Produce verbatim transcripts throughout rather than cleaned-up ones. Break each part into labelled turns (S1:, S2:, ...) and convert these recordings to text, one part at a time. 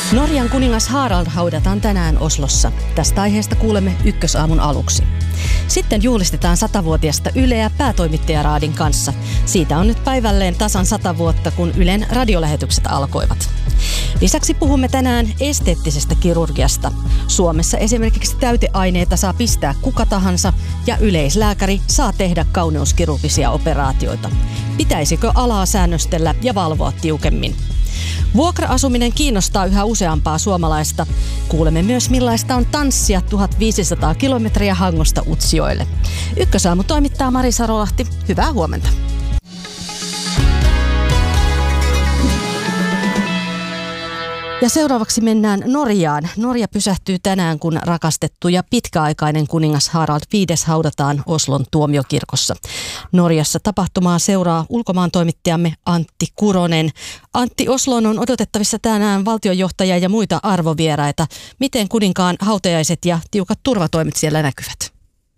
S1: Norjan kuningas Harald haudataan tänään Oslossa. Tästä aiheesta kuulemme ykkösaamun aluksi. Sitten juhlistetaan satavuotiasta Yleä päätoimittajaraadin kanssa. Siitä on nyt päivälleen tasan sata vuotta, kun Ylen radiolähetykset alkoivat. Lisäksi puhumme tänään esteettisestä kirurgiasta. Suomessa esimerkiksi täyteaineita saa pistää kuka tahansa ja yleislääkäri saa tehdä kauneuskirurgisia operaatioita. Pitäisikö alaa säännöstellä ja valvoa tiukemmin? Vuokra-asuminen kiinnostaa yhä useampaa suomalaista. Kuulemme myös, millaista on tanssia tuhatviisisataa kilometriä Hangosta Utsjoelle. Ykkösaamu toimittaa Mari Sarolahti. Hyvää huomenta. Ja seuraavaksi mennään Norjaan. Norja pysähtyy tänään, kun rakastettu ja pitkäaikainen kuningas Harald viides haudataan Oslon tuomiokirkossa. Norjassa tapahtumaa seuraa ulkomaan toimittajamme Antti Kuronen. Antti, Osloon on odotettavissa tänään valtionjohtajia ja muita arvovieraita. Miten kuninkaan hautajaiset ja tiukat turvatoimet siellä näkyvät?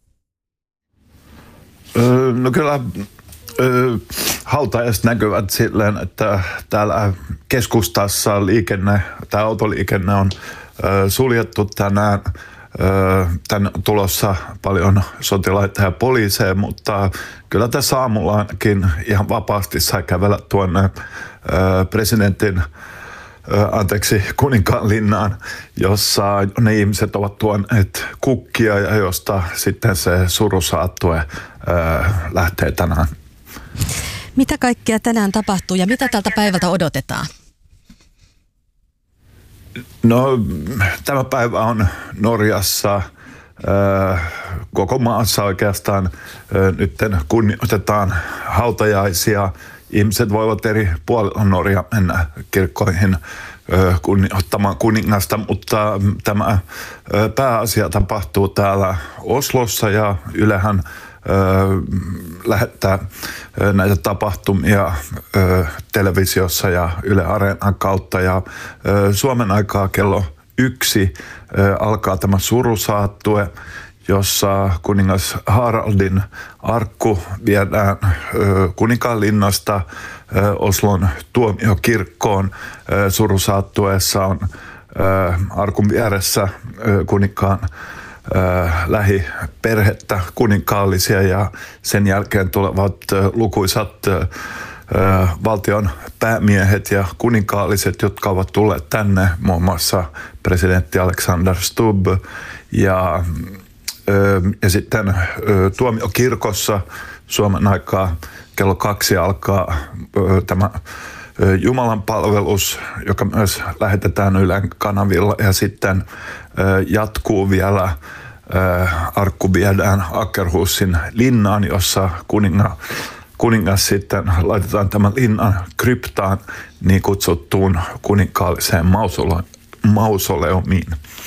S2: Öö, no kyllä... Hautajaiset näkyvät silleen, että täällä keskustassa liikenne, tämä autoliikenne on ö, suljettu tänään. Ö, tänne on tulossa paljon sotilaita ja poliiseja, mutta kyllä tässä aamulla ainakin ihan vapaasti sai kävellä tuonne ö, presidentin, ö, anteeksi, kuninkaan linnaan, jossa ne ihmiset ovat tuoneet kukkia ja josta sitten se surusaattue ö, lähtee tänään.
S1: Mitä kaikkea tänään tapahtuu ja mitä tältä päivältä odotetaan?
S2: No, tämä päivä on Norjassa, äh, koko maassa oikeastaan äh, nyt kunnioitetaan hautajaisia. Ihmiset voivat eri puolilla Norja mennä kirkkoihin äh, kunnioittamaan kuningasta, mutta tämä äh, pääasia tapahtuu täällä Oslossa ja Ylehän Öö, lähettää öö, näitä tapahtumia öö, televisiossa ja Yle Areenan kautta. Ja öö, Suomen aikaa kello yksi öö, alkaa tämä surusaattue, jossa kuningas Haraldin arkku viedään öö, Kuninkaanlinnasta öö, Oslon tuomiokirkkoon. Öö, surusaattueessa on öö, arkun vieressä öö, kuninkaan lähiperhettä, kuninkaallisia, ja sen jälkeen tulevat lukuisat valtion päämiehet ja kuninkaalliset, jotka ovat tulleet tänne, muun muassa presidentti Alexander Stubb. Ja, ja sitten tuomiokirkossa Suomen aikaa kello kaksi alkaa tämä Jumalan palvelus, joka myös lähetetään Ylen kanavilla, ja sitten jatkuu vielä, arkku viedään Akerhusin linnaan, jossa kuninga, kuningas sitten laitetaan tämän linnan kryptaan niin kutsuttuun kuninkaalliseen mausole, mausoleumiin.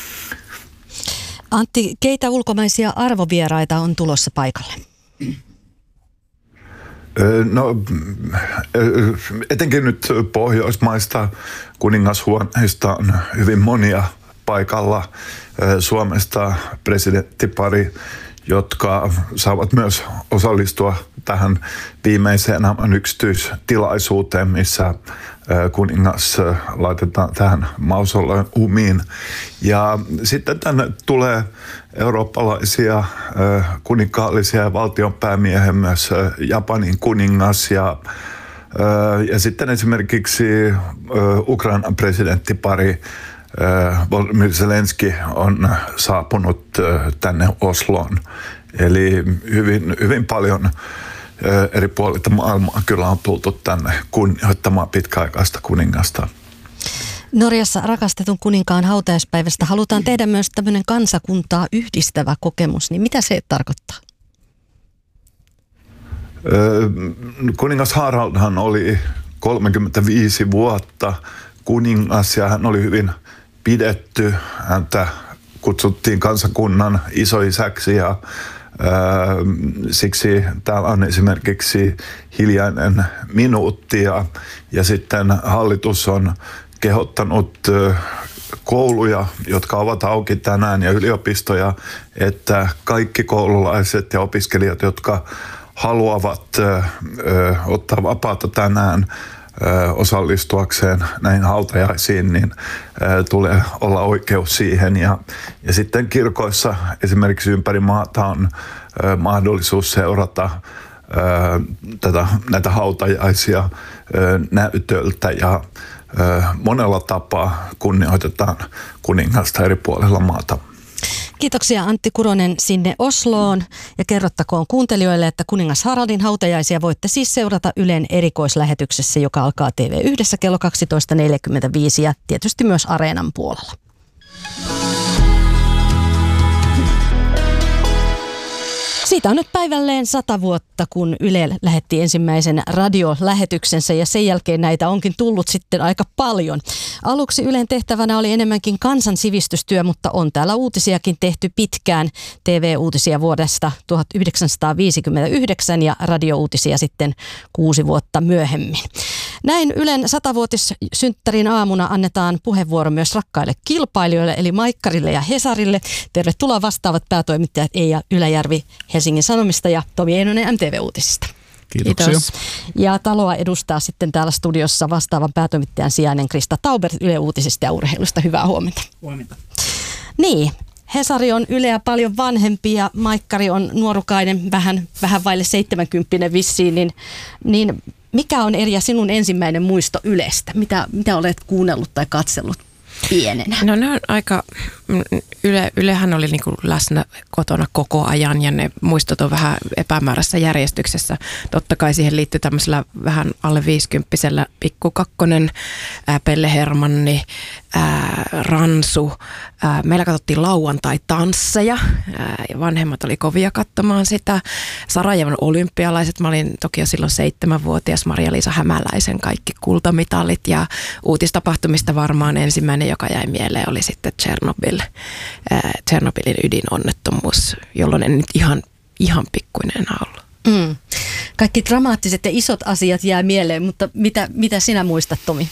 S1: Antti, keitä ulkomaisia arvovieraita on tulossa paikalle?
S2: No, etenkin nyt Pohjoismaista kuningashuoneista on hyvin monia paikalla. Suomesta presidenttipari, jotka saavat myös osallistua tähän viimeiseen yksityistilaisuuteen, missä kuningas laitetaan tähän mausoleumiin. Ja sitten tänne tulee eurooppalaisia kuninkaallisia ja valtionpäämiehen, myös Japanin kuningas ja, ja sitten esimerkiksi Ukrainan presidenttipari Volodymyr Zelenski on saapunut tänne Osloon. Eli hyvin, hyvin paljon eri puolilta maailmaa kyllä on tultu tänne kunnioittamaan pitkäaikaista kuningasta.
S1: Norjassa rakastetun kuninkaan hautajaispäivästä halutaan tehdä myös tämmöinen kansakuntaa yhdistävä kokemus. Niin mitä se tarkoittaa?
S2: Kuningas Haraldhan oli kolmekymmentäviisi vuotta kuningas ja hän oli hyvin pidetty. Häntä kutsuttiin kansakunnan isoisäksi ja ää, siksi täällä on esimerkiksi hiljainen minuutti ja, ja sitten hallitus on kehottanut kouluja, jotka ovat auki tänään, ja yliopistoja, että kaikki koululaiset ja opiskelijat, jotka haluavat ö, ottaa vapaata tänään, osallistuakseen näihin hautajaisiin, niin tulee olla oikeus siihen. Ja, ja sitten kirkoissa esimerkiksi ympäri maata on mahdollisuus seurata tätä, näitä hautajaisia näytöltä ja monella tapaa kunnioitetaan kuningasta eri puolilla maata.
S1: Kiitoksia Antti Kuronen sinne Osloon ja kerrottakoon kuuntelijoille, että kuningas Haraldin hautajaisia voitte siis seurata Ylen erikoislähetyksessä, joka alkaa T V yhdessä kello kaksitoista neljäkymmentäviisi ja tietysti myös Areenan puolella. Siitä on nyt päivälleen sata vuotta, kun Yle lähetti ensimmäisen radiolähetyksensä ja sen jälkeen näitä onkin tullut sitten aika paljon. Aluksi Ylen tehtävänä oli enemmänkin kansansivistystyö, mutta on täällä uutisiakin tehty pitkään. T V-uutisia vuodesta tuhatyhdeksänsataaviisikymmentäyhdeksän ja radiouutisia sitten kuusi vuotta myöhemmin. Näin Ylen satavuotissynttärin aamuna annetaan puheenvuoro myös rakkaille kilpailijoille, eli Maikkarille ja Hesarille. Tervetuloa vastaavat päätoimittajat Eija Yläjärvi Helsingin Sanomista ja Tomi Einonen M T V-uutisista.
S3: Kiitoksia.
S1: Kiitos. Ja taloa edustaa sitten täällä studiossa vastaavan päätoimittajan sijainen Krista Taubert Yle Uutisista ja urheilusta. Hyvää huomenta.
S3: Huomenta.
S1: Niin, Hesari on Yleä paljon vanhempi ja Maikkari on nuorukainen, vähän, vähän vaille seitsemänkymppinen vissiin, niin, niin mikä on Erja sinun ensimmäinen muisto Ylestä? Mitä, mitä olet kuunnellut tai katsellut pienenä?
S3: No ne on aika, Yle, Ylehän oli niin kuin läsnä kotona koko ajan ja ne muistot on vähän epämääräisessä järjestyksessä. Totta kai siihen liittyy tämmöisellä vähän alle viisikymppisellä Pikku Kakkonen, ää, Pelle Hermanni, ää, Ransu. Ää, meillä katsottiin lauantai-tansseja ää, ja vanhemmat oli kovia katsomaan sitä. Sarajevan olympialaiset, mä olin toki jo silloin seitsemänvuotias, Maria-Liisa Hämäläisen kaikki kultamitalit ja uutistapahtumista varmaan ensimmäinen, joka jäi mieleen, oli sitten Tšernobyl, äh, Tšernobylin ydinonnettomuus, jolloin en nyt ihan, ihan pikkuinen enää ollut.
S1: Mm. Kaikki dramaattiset ja isot asiat jää mieleen, mutta mitä, mitä sinä muistat, Tomi?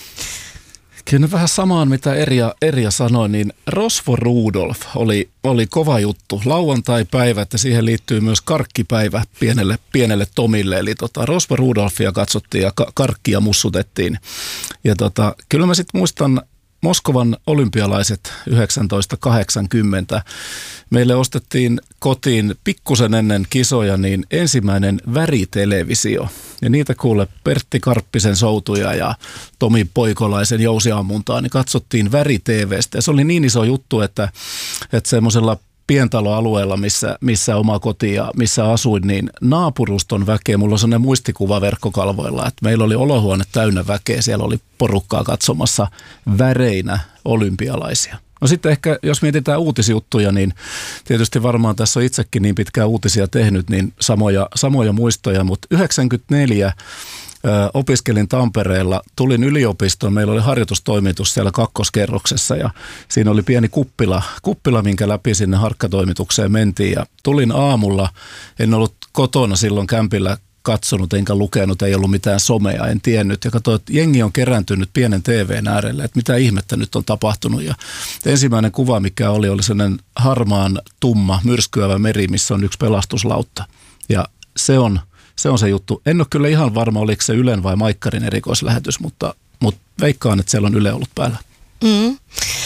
S4: Kyllä vähän samaan, mitä Erja, Erja sanoi, niin Rosvo Rudolf oli, oli kova juttu. Lauantai-päivät ja siihen liittyy myös karkkipäivä pienelle, pienelle Tomille. Eli tota, Rosvo Rudolfia katsottiin ja ka- karkkia mussutettiin. Ja tota, kyllä mä sitten muistan Moskovan olympialaiset tuhatyhdeksänsataakahdeksankymmentä. Meille ostettiin kotiin pikkusen ennen kisoja niin ensimmäinen väritelevisio. Ja niitä kuule Pertti Karppisen soutuja ja Tomi Poikolaisen jousiammuntaa, niin katsottiin väri-T V:stä. Ja se oli niin iso juttu, että, että semmoisella pientaloalueella, missä, missä oma koti ja missä asuin, niin naapuruston väkeä, mulla on sellainen muistikuva verkkokalvoilla, että meillä oli olohuone täynnä väkeä, siellä oli porukkaa katsomassa väreinä olympialaisia. No sitten ehkä, jos mietitään uutisjuttuja, niin tietysti varmaan tässä on itsekin niin pitkään uutisia tehnyt, niin samoja, samoja muistoja, mutta yhdeksänkymmentäneljä Ö, opiskelin Tampereella, tulin yliopistoon, meillä oli harjoitustoimitus siellä kakkoskerroksessa ja siinä oli pieni kuppila, kuppila minkä läpi sinne harkkatoimitukseen mentiin ja tulin aamulla, en ollut kotona silloin kämpillä katsonut enkä lukenut, ei ollut mitään somea, en tiennyt ja katsoin, että jengi on kerääntynyt pienen T V:n äärelle, että mitä ihmettä nyt on tapahtunut ja ensimmäinen kuva mikä oli, oli sellainen harmaan tumma myrskyävä meri, missä on yksi pelastuslautta ja se on Se on se juttu. En ole kyllä ihan varma, oliko se Ylen vai Maikkarin erikoislähetys, mutta, mutta veikkaan, että siellä on Yle ollut päällä.
S1: Mm.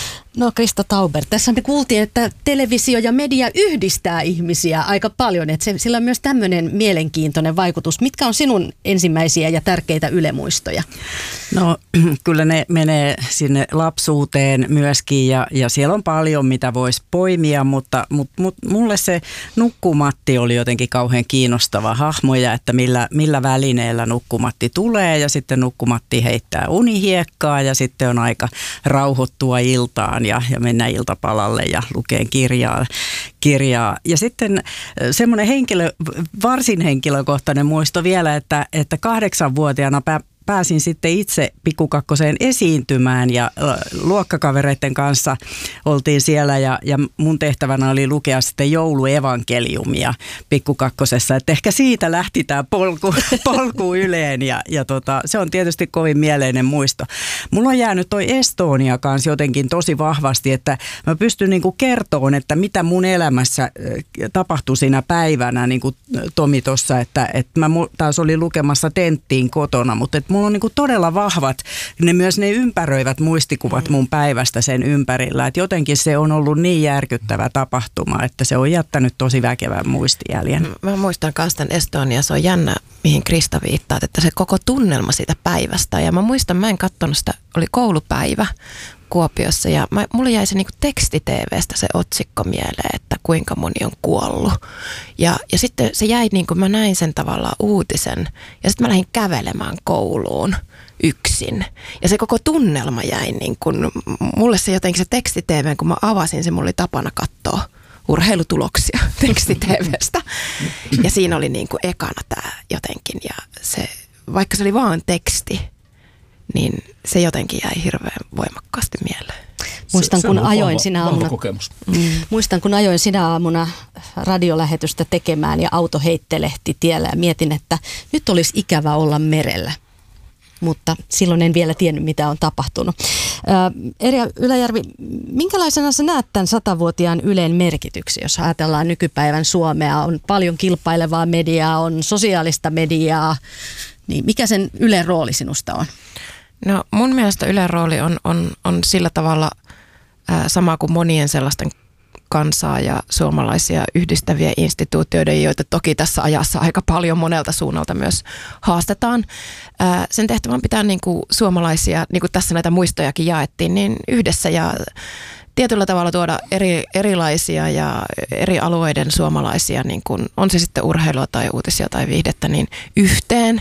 S1: No Krista Taubert, tässä me kuultiin, että televisio ja media yhdistää ihmisiä aika paljon, että se, sillä on myös tämmöinen mielenkiintoinen vaikutus. Mitkä on sinun ensimmäisiä ja tärkeitä Yle-muistoja?
S5: No kyllä ne menee sinne lapsuuteen myöskin ja, ja siellä on paljon mitä voisi poimia, mutta, mutta, mutta mulle se Nukkumatti oli jotenkin kauhean kiinnostava hahmo ja että millä, millä välineellä Nukkumatti tulee ja sitten Nukkumatti heittää unihiekkaa ja sitten on aika rauhoittua iltaan ja, ja mennä iltapalalle ja lukee kirjaa. kirjaa. Ja sitten semmoinen henkilö, varsin henkilökohtainen muisto vielä, että, että kahdeksanvuotiaana pä, pääsin sitten itse Pikku Kakkoseen esiintymään ja luokkakavereiden kanssa oltiin siellä ja, ja mun tehtävänä oli lukea sitten jouluevankeliumia Pikku Kakkosessa. Että ehkä siitä lähti tämä polku, polku Yleen ja, ja tota, se on tietysti kovin mieleinen muisto. Mulla on jäänyt toi Estonia kanssa jotenkin tosi vahvasti, että mä pystyn niinku kertomaan, että mitä mun elämässä tapahtui siinä päivänä, niin kuin Tomi tuossa, että, että mä taas olin lukemassa tenttiin kotona, mutta että mulla on niin kuin todella vahvat, ne myös ne ympäröivät muistikuvat mun päivästä sen ympärillä. Että jotenkin se on ollut niin järkyttävä tapahtuma, että se on jättänyt tosi väkevän muistijäljen.
S3: Mä muistan myös tämän Estonia, se on jännä, mihin Krista viittaat, että se koko tunnelma siitä päivästä. Ja mä muistan, mä en katsonut sitä, oli koulupäivä Kuopiossa ja mä, mulle jäi se niinku teksti T V:stä se otsikko mieleen, että kuinka moni on kuollut. Ja, ja sitten se jäi niin kuin mä näin sen tavallaan uutisen ja sitten mä lähdin kävelemään kouluun yksin. Ja se koko tunnelma jäi niin kuin, mulle se jotenkin se teksti T V, kun mä avasin se, mulla oli tapana katsoa urheilutuloksia teksti T V:stä. Ja siinä oli niin kuin ekana tää jotenkin ja se, vaikka se oli vaan teksti, niin se jotenkin jäi hirveän voimakkaasti mieleen.
S1: Muistan,
S4: se,
S1: kun
S4: se
S1: ajoin
S4: vahva,
S1: sinä
S4: vahva
S1: aamuna.
S4: kokemus.
S1: Mm. Muistan, kun ajoin sinä aamuna radiolähetystä tekemään ja auto heittelehti tiellä ja mietin, että nyt olisi ikävä olla merellä. Mutta silloin en vielä tiennyt, mitä on tapahtunut. Erja Yläjärvi, minkälaisena sä näet tämän satavuotiaan Ylen merkityksen, jos ajatellaan nykypäivän Suomea? On paljon kilpailevaa mediaa, on sosiaalista mediaa. Niin mikä sen Ylen rooli sinusta on?
S3: No mun mielestä Ylen rooli on, on, on sillä tavalla ää, sama kuin monien sellaisten kansaa ja suomalaisia yhdistäviä instituutioiden, joita toki tässä ajassa aika paljon monelta suunnalta myös haastetaan. Ää, sen tehtävän pitää niin kuin suomalaisia, niin kuin tässä näitä muistojakin jaettiin, niin yhdessä ja tietyllä tavalla tuoda eri, erilaisia ja eri alueiden suomalaisia, niin kuin, on se sitten urheilua tai uutisia tai viihdettä, niin yhteen.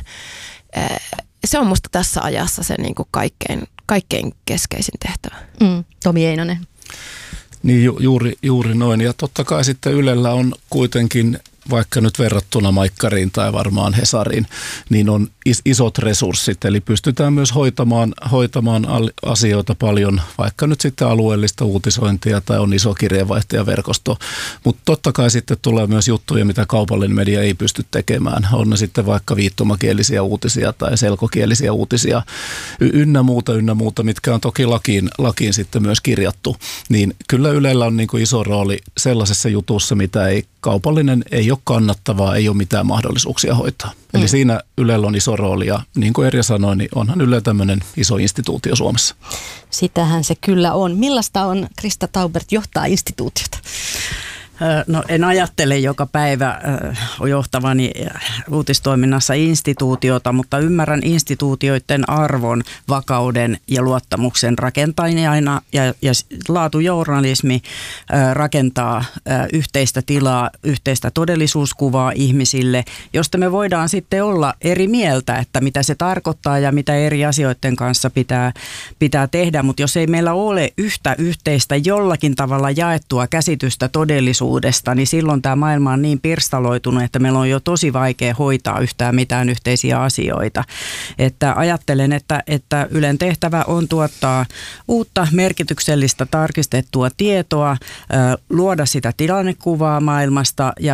S3: Se on musta tässä ajassa se niin kuin kaikkein, kaikkein keskeisin tehtävä.
S1: Mm, Tomi Einonen.
S4: Niin ju, juuri, juuri noin. Ja totta kai sitten Ylellä on kuitenkin, vaikka nyt verrattuna Maikkariin tai varmaan Hesariin, niin on is, isot resurssit. Eli pystytään myös hoitamaan, hoitamaan asioita paljon, vaikka nyt sitten alueellista uutisointia tai on iso kirjeenvaihtajaverkosto. Mutta totta kai sitten tulee myös juttuja, mitä kaupallinen media ei pysty tekemään. On ne sitten vaikka viittomakielisiä uutisia tai selkokielisiä uutisia y- ynnä muuta, ynnä muuta, mitkä on toki lakiin, lakiin sitten myös kirjattu. Niin kyllä Ylellä on niin kuin iso rooli sellaisessa jutussa, mitä ei kaupallinen ei ole kannattavaa, ei ole mitään mahdollisuuksia hoitaa. Eli mm. siinä Ylellä on iso rooli ja niin kuin Erja sanoi, niin onhan Yle tämmöinen iso instituutio Suomessa.
S1: Sitähän se kyllä on. Millaista on Krista Taubert johtaa instituutiota?
S5: No en ajattele joka päivä johtavani uutistoiminnassa instituutiota, mutta ymmärrän instituutioiden arvon, vakauden ja luottamuksen rakentajana ja, ja laatujournalismi rakentaa yhteistä tilaa, yhteistä todellisuuskuvaa ihmisille, josta me voidaan sitten olla eri mieltä, että mitä se tarkoittaa ja mitä eri asioiden kanssa pitää, pitää tehdä, mutta jos ei meillä ole yhtä yhteistä jollakin tavalla jaettua käsitystä todellisuudesta, niin silloin tämä maailma on niin pirstaloitunut, että meillä on jo tosi vaikea hoitaa yhtään mitään yhteisiä asioita. Että ajattelen, että, että Ylen tehtävä on tuottaa uutta merkityksellistä tarkistettua tietoa, luoda sitä tilannekuvaa maailmasta ja